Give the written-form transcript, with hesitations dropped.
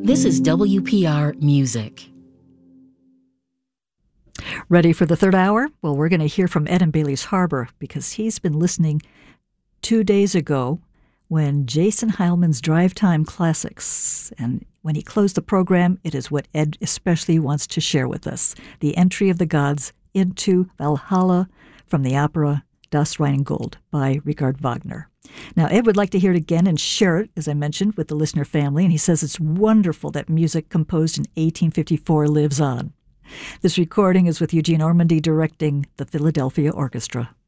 This is WPR Music. Ready for the third hour? Well, we're going to hear from Ed in Bailey's Harbor because he's been listening 2 days ago when Jason Heilman's Drive Time Classics. And when he closed the program, it is what Ed especially wants to share with us. The entry of the gods into Valhalla from the opera Das Rheingold by Richard Wagner. Now, Ed would like to hear it again and share it, as I mentioned, with the listener family. And he says it's wonderful that music composed in 1854 lives on. This recording is with Eugene Ormandy directing the Philadelphia Orchestra.